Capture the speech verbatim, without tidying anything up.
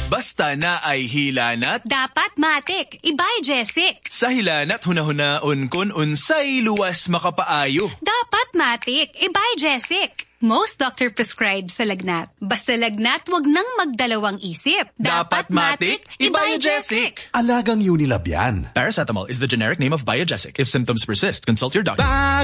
Basta na ay hilanat. Dapat matik, iBiogesic. Sa hilanat hunahuna-on kun unsay luwas makapaayo. Dapat matik, iBiogesic. Most doctor prescribed sa lagnat. Basta lagnat, wag nang magdalawang isip. Dapat matik, iBiogesic. Alagang Unilab yan. Paracetamol is the generic name of Biogesic. If symptoms persist, consult your doctor.